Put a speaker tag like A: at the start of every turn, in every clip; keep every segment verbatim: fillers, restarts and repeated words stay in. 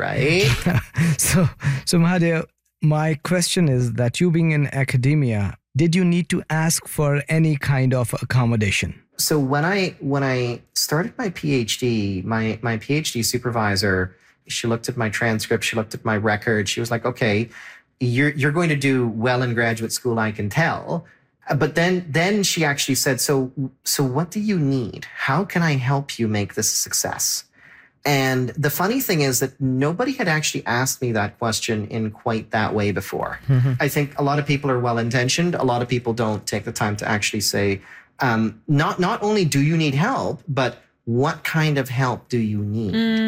A: right?
B: so, so Mahadev, my question is that you being in academia, did you need to ask for any kind of accommodation?
A: So when I when I started my PhD, my my PhD supervisor, she looked at my transcript, she looked at my record, she was like, okay, you're you're going to do well in graduate school, I can tell. But then then she actually said, so so what do you need? How can I help you make this a success? And the funny thing is that nobody had actually asked me that question in quite that way before. Mm-hmm. I think a lot of people are well-intentioned. A lot of people don't take the time to actually say, um, not, not only do you need help, but what kind of help do you need?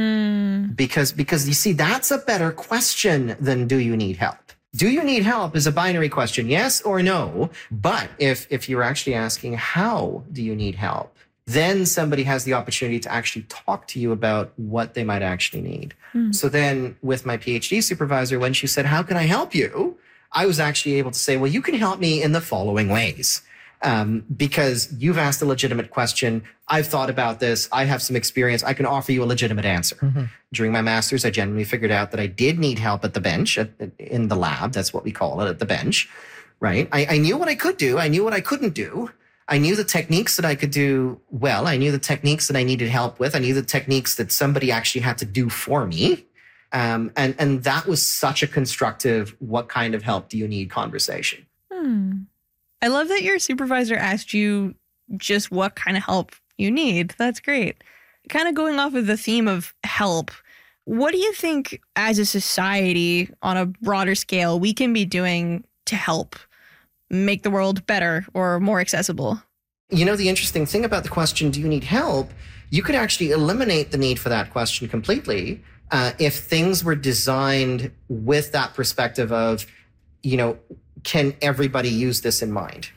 A: Mm. Because, because you see, that's a better question than do you need help? Do you need help is a binary question, yes or no. But if, if you're actually asking, how do you need help? Then somebody has the opportunity to actually talk to you about what they might actually need. Mm. So then with my PhD supervisor, when she said, how can I help you? I was actually able to say, well, you can help me in the following ways. Um, because you've asked a legitimate question. I've thought about this. I have some experience. I can offer you a legitimate answer. Mm-hmm. During my master's, I genuinely figured out that I did need help at the bench, at, in the lab. That's what we call it, at the bench, right? I, I knew what I could do. I knew what I couldn't do. I knew the techniques that I could do well. I knew the techniques that I needed help with. I knew the techniques that somebody actually had to do for me. Um, and, and that was such a constructive, what kind of help do you need conversation.
C: Hmm. I love that your supervisor asked you just what kind of help you need. That's great. Kind of going off of the theme of help, what do you think as a society on a broader scale we can be doing to help make the world better or more accessible?
A: You know, the interesting thing about the question, do you need help? You could actually eliminate the need for that question completely uh, if things were designed with that perspective of, you know, can everybody use this in mind?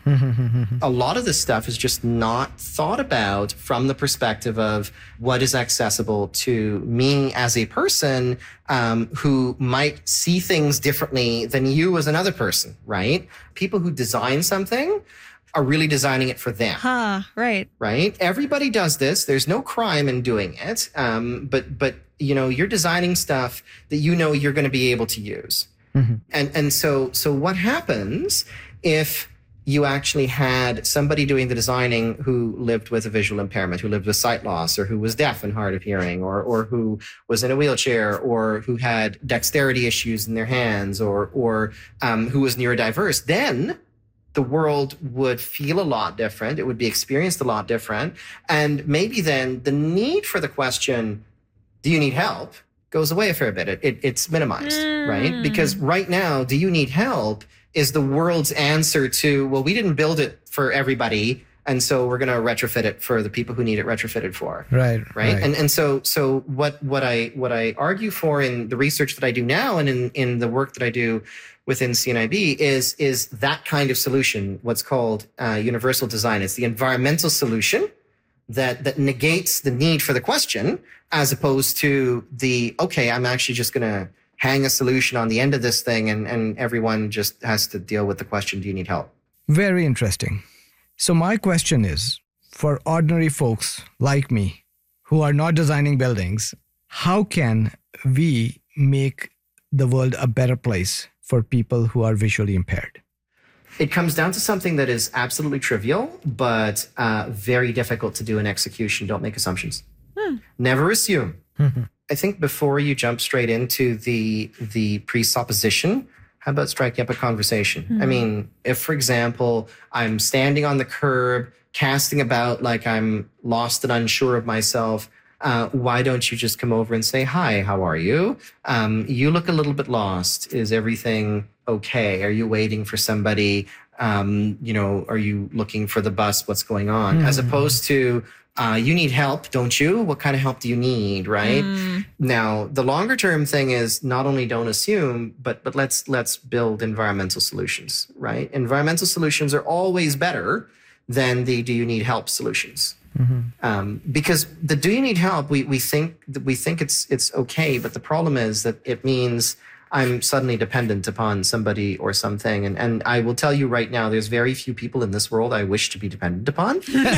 A: A lot of this stuff is just not thought about from the perspective of what is accessible to me as a person um, who might see things differently than you as another person, right? People who design something are really designing it for them.
C: Huh, right.
A: Right? Everybody does this. There's no crime in doing it. Um, but, but, you know, you're designing stuff that you know you're going to be able to use. Mm-hmm. And and so so what happens if you actually had somebody doing the designing who lived with a visual impairment, who lived with sight loss, or who was deaf and hard of hearing, or or who was in a wheelchair, or who had dexterity issues in their hands, or or um, who was neurodiverse? Then the world would feel a lot different. It would be experienced a lot different. And maybe then the need for the question, do you need help, goes away a fair bit. It, it, it's minimized, mm. right? Because right now, do you need help is the world's answer to, well, we didn't build it for everybody, and so we're going to retrofit it for the people who need it retrofitted for.
B: Right,
A: right.
B: right.
A: And and so so what what I what I argue for in the research that I do now and in, in the work that I do within C N I B is is that kind of solution, what's called uh, universal design. It's the environmental solution that that negates the need for the question, as opposed to the, okay, I'm actually just going to hang a solution on the end of this thing and, and everyone just has to deal with the question, do you need help?
B: Very interesting. So my question is, for ordinary folks like me who are not designing buildings, how can we make the world a better place for people who are visually impaired?
A: It comes down to something that is absolutely trivial, but uh, very difficult to do in execution. Don't make assumptions. Hmm. Never assume. Mm-hmm. I think before you jump straight into the the presupposition, how about striking up a conversation? Mm-hmm. I mean, if, for example, I'm standing on the curb, casting about like I'm lost and unsure of myself, uh, why don't you just come over and say, hi, how are you? Um, you look a little bit lost. Is everything okay? Are you waiting for somebody? Um, you know, are you looking for the bus? What's going on? Mm-hmm. As opposed to, uh, you need help, don't you? What kind of help do you need, right? Mm. Now, the longer term thing is not only don't assume, but but let's let's build environmental solutions, right? Environmental solutions are always better than the do you need help solutions. Mm-hmm. Um, because the do you need help, we we think we think it's it's okay, but the problem is that it means I'm suddenly dependent upon somebody or something. And, and I will tell you right now, there's very few people in this world I wish to be dependent upon.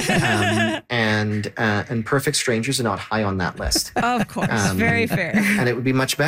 A: um, and uh, and perfect strangers are not high on that list.
C: Of course. Um, very fair.
A: And it would be much better